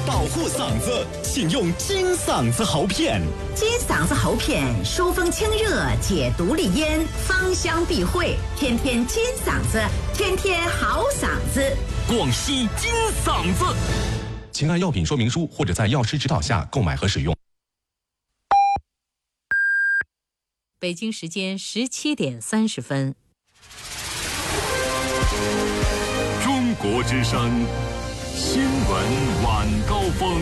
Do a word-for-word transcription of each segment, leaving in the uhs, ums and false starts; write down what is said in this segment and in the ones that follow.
保护嗓子，请用金嗓子喉片。 金嗓子喉片疏风清热，解毒利咽，芳香避秽，天天金嗓子，天天好嗓子。 广西金嗓子。 请按药品说明书或者在药师指导下购买和使用。 北京时间十七点三十分。 中国之声新闻晚高峰。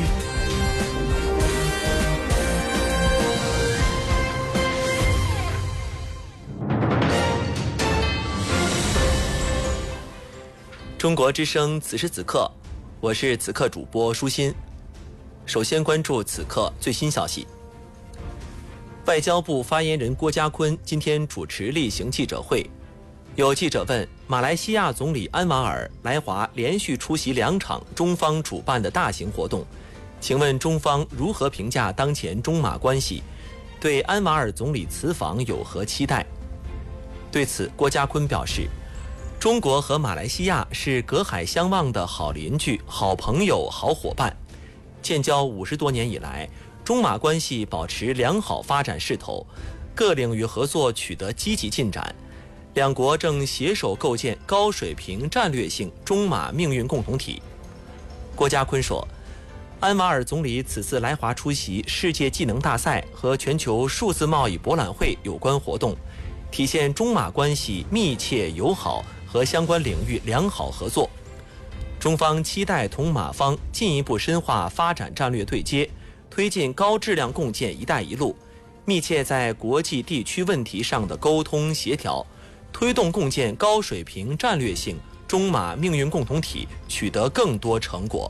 中国之声此时此刻，我是此刻主播舒心。首先关注此刻最新消息。外交部发言人郭家坤今天主持例行记者会，有记者问马来西亚总理安瓦尔来华连续出席两场中方主办的大型活动，请问中方如何评价当前中马关系？对安瓦尔总理此访有何期待？对此，郭家坤表示，中国和马来西亚是隔海相望的好邻居、好朋友、好伙伴。建交五十多年以来，中马关系保持良好发展势头，各领域合作取得积极进展。两国正携手构建高水平战略性中马命运共同体。郭家坤说，安瓦尔总理此次来华出席世界技能大赛和全球数字贸易博览会有关活动，体现中马关系密切友好和相关领域良好合作。中方期待同马方进一步深化发展战略对接，推进高质量共建“一带一路”，密切在国际地区问题上的沟通协调，推动共建高水平战略性中马命运共同体取得更多成果。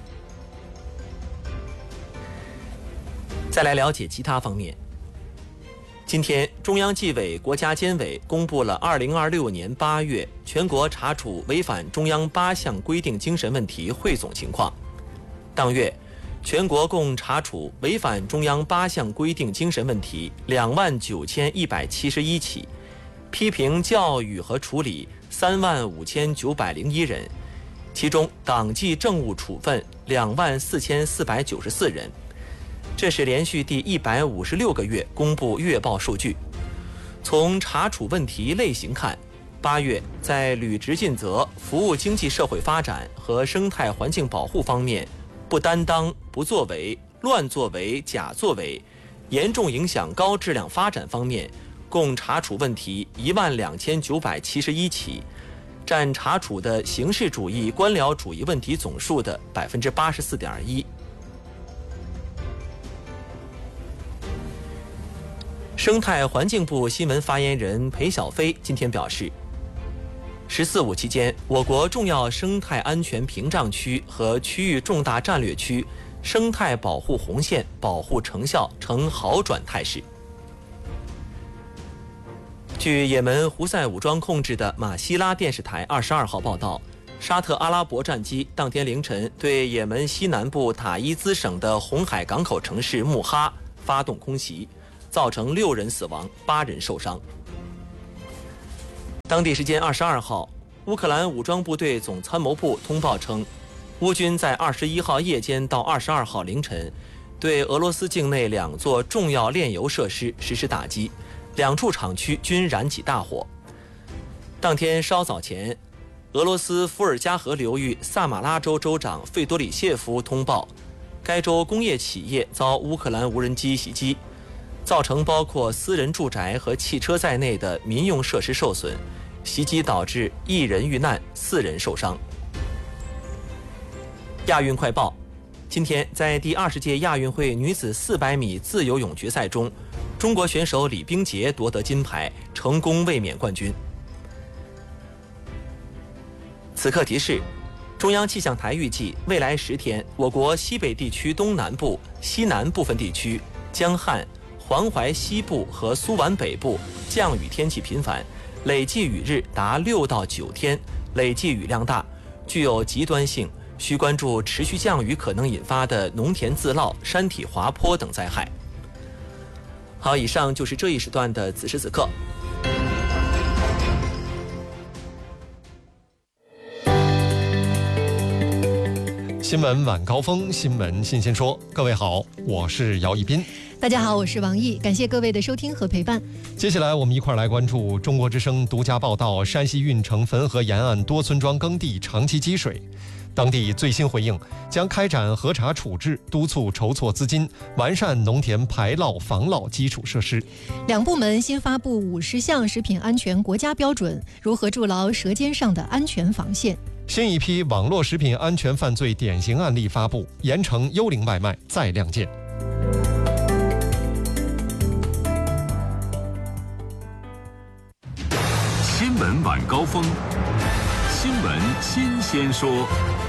再来了解其他方面。今天，中央纪委国家监委公布了二零二六年八月全国查处违反中央八项规定精神问题汇总情况。当月，全国共查处违反中央八项规定精神问题两万九千一百七十一起，批评教育和处理三万五千九百零一人，其中党纪政务处分两万四千四百九十四人。这是连续第一百五十六个月公布月报数据。从查处问题类型看，八月在履职尽责、服务经济社会发展和生态环境保护方面，不担当、不作为、乱作为、假作为，严重影响高质量发展方面，共查处问题一万两千九百七十一起，占查处的形式主义、官僚主义问题总数的百分之八十四点一。生态环境部新闻发言人裴晓飞今天表示，十四五期间，我国重要生态安全屏障区和区域重大战略区生态保护红线保护成效呈好转态势。据也门胡塞武装控制的马希拉电视台二十二号报道，沙特阿拉伯战机当天凌晨对也门西南部塔伊兹省的红海港口城市穆哈发动空袭，造成六人死亡，八人受伤。当地时间二十二号，乌克兰武装部队总参谋部通报称，乌军在二十一号夜间到二十二号凌晨，对俄罗斯境内两座重要炼油设施实施打击，两处厂区均燃起大火。当天稍早前，俄罗斯伏尔加河流域萨马拉州州长费多里谢夫通报，该州工业企业遭乌克兰无人机袭击，造成包括私人住宅和汽车在内的民用设施受损，袭击导致一人遇难，四人受伤。亚运快报，今天在第二十届亚运会女子四百米自由泳决赛中，中国选手李冰洁夺得金牌，成功卫冕冠军。此刻提示，中央气象台预计未来十天，我国西北地区东南部、西南部分地区、江汉、黄淮西部和苏皖北部降雨天气频繁，累计雨日达六到九天，累计雨量大，具有极端性，需关注持续降雨可能引发的农田自涝、山体滑坡等灾害。好，以上就是这一时段的此时此刻。 新闻晚高峰，新闻新鲜说。各位好，我是姚一斌。 大家好，我是王毅，感谢各位的收听和陪伴。 接下来我们一块来关注中国之声独家报道：山西运城汾河沿岸多村庄耕地长期积水，当地最新回应将开展核查处置，督促筹措资金，完善农田排涝防涝基础设施。 两部门新发布五十项食品安全国家标准，如何筑牢舌尖上的安全防线。 新一批网络食品安全犯罪典型案例发布，盐城幽灵外卖再亮剑。 新闻晚高峰，新闻新鲜说。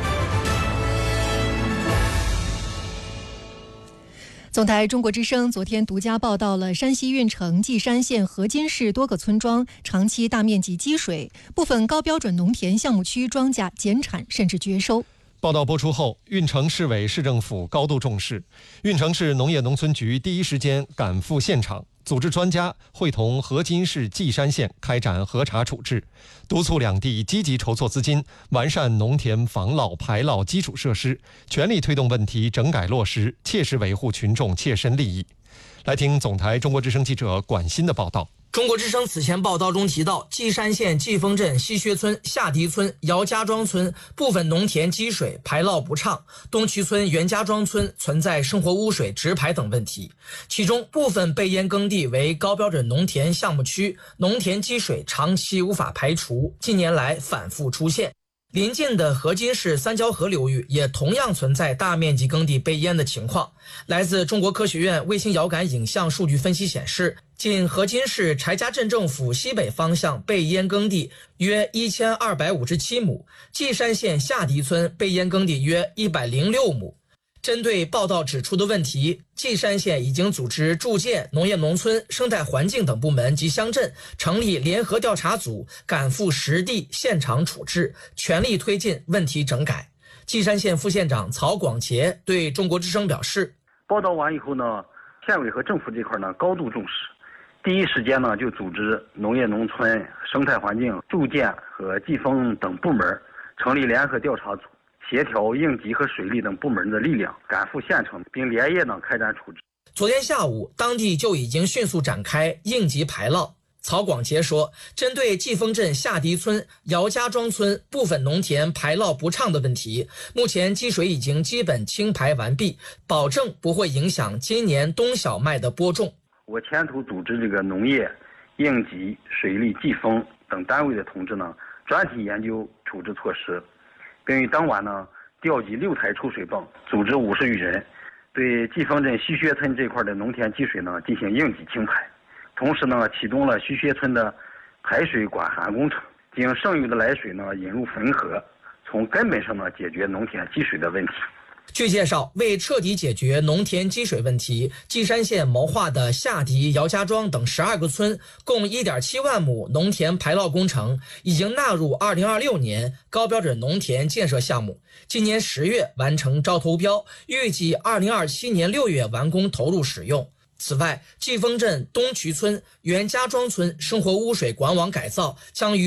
总台中国之声昨天独家报道了山西运城稷山县河津市多个村庄长期大面积积水，部分高标准农田项目区庄稼减产甚至绝收。 报道播出后，运城市委市政府高度重视，运城市农业农村局第一时间赶赴现场，组织专家会同河津市稷山县开展核查处置，督促两地积极筹措资金，完善农田防涝排涝基础设施，全力推动问题整改落实，切实维护群众切身利益。来听总台中国之声记者管鑫的报道。 中国之声此前报道中提到，稷山县季风镇西薛村、下迪村、姚家庄村部分农田积水排涝不畅，东渠村、袁家庄村存在生活污水直排等问题。其中部分被淹耕地为高标准农田项目区，农田积水长期无法排除，近年来反复出现。邻近的河津市三交河流域也同样存在大面积耕地被淹的情况。来自中国科学院卫星遥感影像数据分析显示，仅河津市柴家镇政府西北方向被淹耕地约一千二百五十七亩，稷山县下迪村被淹耕地约一百零六亩。针对报道指出的问题，稷山县已经组织住建、农业农村、生态环境等部门及乡镇成立联合调查组，赶赴实地现场处置，全力推进问题整改。稷山县副县长曹广杰对中国之声表示， 报道完以后呢，县委和政府这块呢高度重视，第一时间呢就组织农业农村、生态环境、住建和季风等部门成立联合调查组，协调应急和水利等部门的力量，赶赴县城，并连夜呢开展处置。 昨天下午，当地就已经迅速展开应急排涝。曹广杰说，针对季风镇下迪村、姚家庄村部分农田排涝不畅的问题，目前积水已经基本清排完毕，保证不会影响今年冬小麦的播种。 我牵头组织这个农业、应急、水利、季风等单位的同志呢，专题研究处置措施，并于当晚呢调集六台抽水泵，组织五十余人，对季风镇西薛村这块的农田积水呢进行应急清排。同时呢，启动了西薛村的排水管涵工程，将剩余的来水呢引入汾河，从根本上呢解决农田积水的问题。 据介绍，为彻底解决农田积水问题，稷山县谋划的下迪、姚家庄等十二个村共 一点七万亩农田排涝工程已经纳入二零二六年高标准农田建设项目，今年十月完成招投标，预计二零二七年六月完工投入使用。此外，季风镇东渠村、袁家庄村生活污水管网改造将于